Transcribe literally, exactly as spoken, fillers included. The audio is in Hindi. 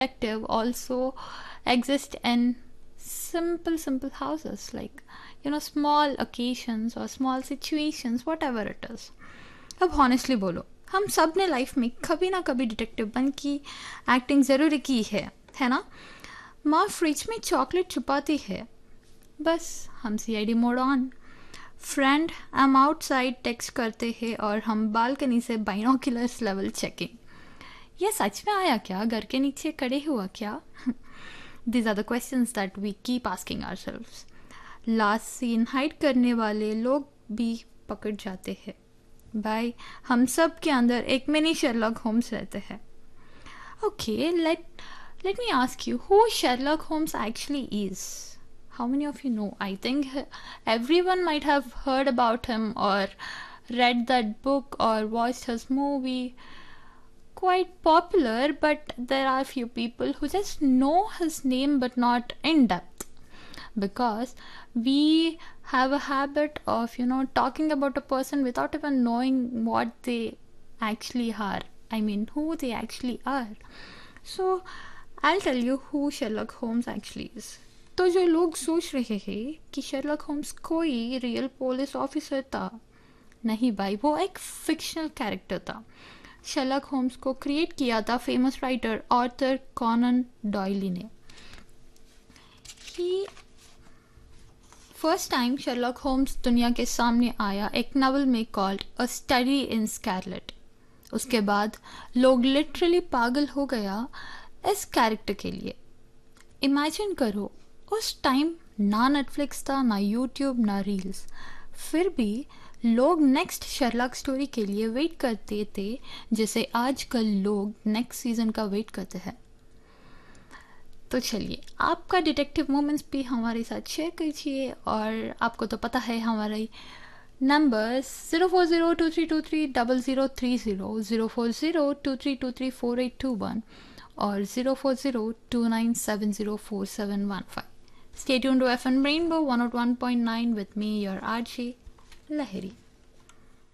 detective also exist in simple simple houses, like you know small occasions or small situations, whatever it is. अब हॉनेस्टली बोलो, हम सब ने लाइफ में कभी ना कभी डिटेक्टिव बन की एक्टिंग ज़रूर की है है ना? माँ फ्रिज में चॉकलेट छुपाती है, बस हम सी I D mode on, friend I am outside text करते हैं और हम बालकनी से बाइनोकुलर्स लेवल चेकिंग, ये सच में आया क्या, घर के नीचे खड़े हुआ क्या? These are the questions that we keep asking ourselves. Last scene hide करने वाले लोग भी पकड़ जाते हैं. भाई, हम सब के अंदर एक मिनी शेरलॉक होम्स रहते हैं. Okay, late let me ask you who Sherlock Holmes actually is. How many of you know? I think everyone might have heard about him or read that book or watched his movie. Quite popular, but there are few people who just know his name but not in depth, because we have a habit of you know talking about a person without even knowing what they actually are. I mean, who they actually are. So I'll tell you who Sherlock Holmes actually is. तो जो लोग सोच रहे हैं कि शर्लॉक होम्स कोई रियल पुलिस ऑफिसर था, नहीं भाई, वो एक फिक्शनल कैरेक्टर था. शर्लॉक होम्स को क्रिएट किया था फेमस राइटर आर्थर कॉनन डॉयली ने. ही फर्स्ट टाइम शर्लॉक होम्स दुनिया के सामने आया एक नॉवल में called a study in Scarlett. उसके बाद लोग लिटरली पागल हो गया इस कैरेक्टर के लिए. इमेजिन करो, उस टाइम ना नेटफ्लिक्स था, ना यूट्यूब, ना रील्स, फिर भी लोग नेक्स्ट शर्लॉक स्टोरी के लिए वेट करते थे, जैसे आजकल लोग नेक्स्ट सीजन का वेट करते हैं. तो चलिए, आपका डिटेक्टिव मोमेंट्स भी हमारे साथ शेयर कीजिए, और आपको तो पता है हमारे numbers zero four zero two three to three double zero three zero, zero four zero two three to three four eight to one और zero four zero two nine seven zero four seven one five. Stay tuned to F M Rainbow one oh one point nine with me, your R J Lahiri.